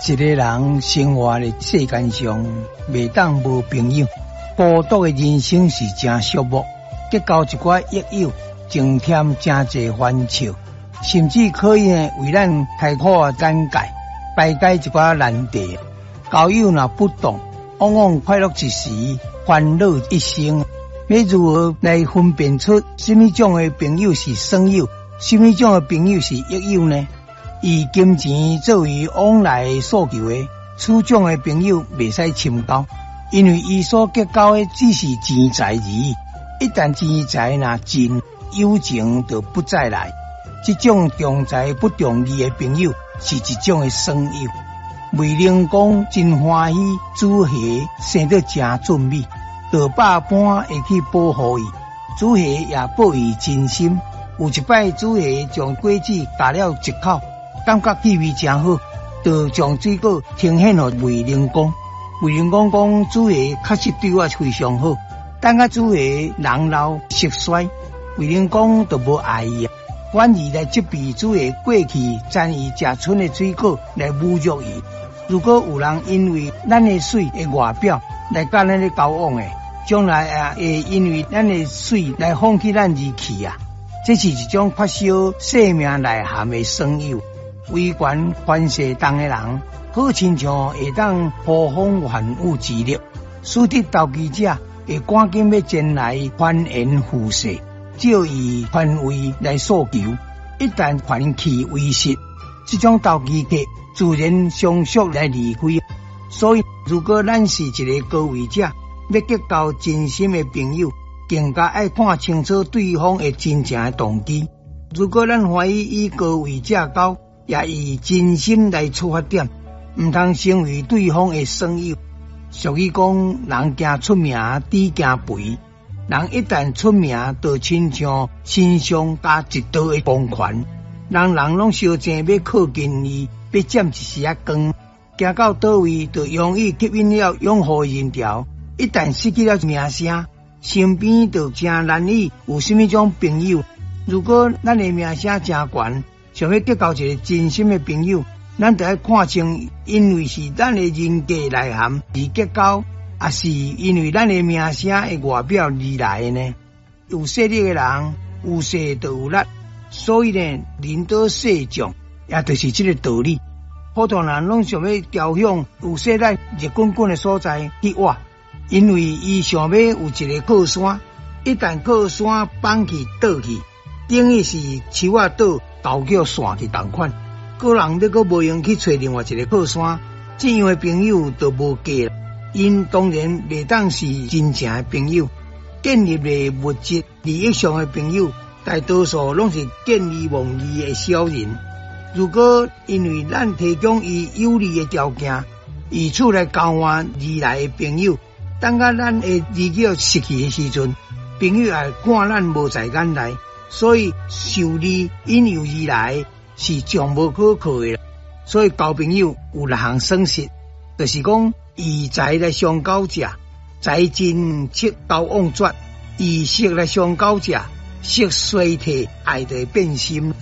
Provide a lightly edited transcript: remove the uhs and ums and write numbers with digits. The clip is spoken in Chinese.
一个人生活的世间上，袂当无朋友。孤独的人生是真寂寞，结交一寡益友，增添真侪烦恼，甚至可以为咱开阔眼界，排解一寡难题。交友若不当，往往快乐一时，烦恼一生。要如何来分辨出什么种的朋友是损友，什么种的朋友是益友呢？以金钱作为往来诉求的，此种的朋友袂使深交，因为伊所结交的只是钱财而已。一旦钱财若尽，友情就不再来。这种重财不重义的朋友，是一种的损友。卫灵公真欢喜朱熹生得真俊美，就百般会去保护伊。朱熹也报伊真心。有一摆，朱熹将果子打了一口，感觉气味真好，就将水果呈现给卫灵公。卫灵公讲朱熹确实对我非常好，等下朱熹人老色衰，卫灵公就无爱伊，反而来责备朱熹过去占伊食剩的水果来侮辱伊。如果有人因为咱的水的外表来甲咱的交往的，将来会因为咱的水来放弃咱义气啊！这是一种缺少生命内涵的损友。为权凡世当的人，好亲像会当呼风唤雨之力，使得投机者会赶紧要前来欢颜附势，借以宽慰来诉求。一旦还其威胁，这种投机客自然相速来离开。所以，如果咱是一个高位者，要结交真心的朋友，更加要看清楚对方的真正的动机。如果咱怀疑与高位者交，也以真心来出发点，唔通成为对方的损友。俗语讲，人惊出名，猪惊肥。人一旦出名，就亲像身上加一刀的光环，人拢相争要靠近伊，要占一时啊光。行到倒位，就容易吸引了拥护人潮。一旦失去了名声，身边就真难以有什么种朋友。如果咱的名声真悬，想要结交一个真心的朋友，咱就要看清，因为是咱的人格内涵而结交，还是因为咱的名声的外表而来的呢？有势力的人，有势就有力，所以呢，人多势众，也就是这个道理。普通人拢想要朝向有势力、热滚滚的所在去挖，因为伊想要有一个靠山，一旦靠山放弃倒去，等于是树啊倒倒叫线去同款。个人要阁无用去找另外一个靠山，这样的朋友就无价了。因当然袂当是真正的朋友。建立的物质利益上的朋友，大多数拢是见利忘义的小人。如果因为咱提供伊有利的条件，以此来交换而来的朋友，等下咱的利益失去的时阵，朋友也看咱无在眼内，所以受利引诱而来是将无可靠的。所以交朋友有6项损失，就是讲以财来相交者，财尽则交往绝；以色来相交者，色衰退，爱就变心。